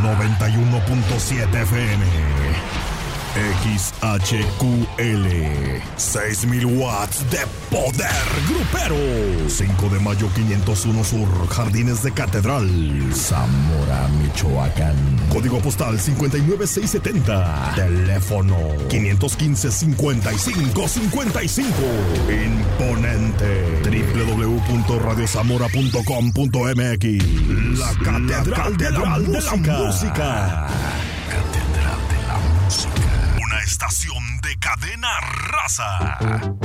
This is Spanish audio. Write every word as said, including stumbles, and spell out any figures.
noventa y uno punto siete F M. X H Q L, seis mil watts de poder grupero. cinco de mayo quinientos uno Sur, Jardines de Catedral, Zamora, Michoacán. Código postal cincuenta y nueve seis setenta. Teléfono quinientos quince, cincuenta y cinco cincuenta y cinco. Imponente. doble u doble u doble u punto radio zamora punto com punto m x. La Catedral, de, la de la Música. Catedral de la Música. Una estación de Cadena Raza.